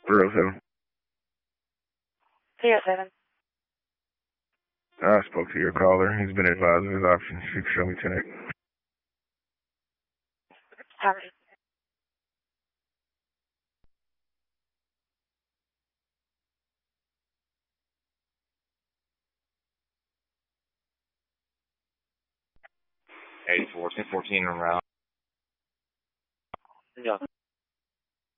307. 307. I spoke to your caller. He's been advised of his options. You can show me tonight. Howard. Eight 14 around. Yeah.